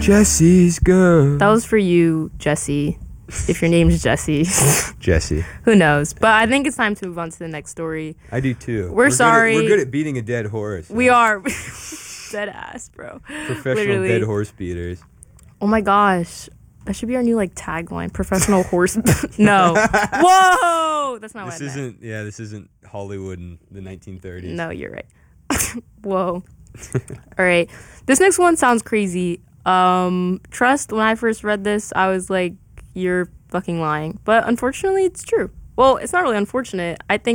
Jesse's girl. That was for you, Jesse. If your name's Jesse. Jesse. Who knows? But I think it's time to move on to the next story. I do too. We're sorry. We're good at beating a dead horse. We are. Dead ass, bro. Professional Literally. dead horse beaters. Oh my gosh. That should be our new like tagline. Professional horse. No. Whoa. That's not what I meant. This isn't Hollywood in the 1930s. No, you're right. Whoa. All right. This next one sounds crazy. Trust, when I first read this, I was like, you're fucking lying. But unfortunately, it's true. Well, it's not really unfortunate. I think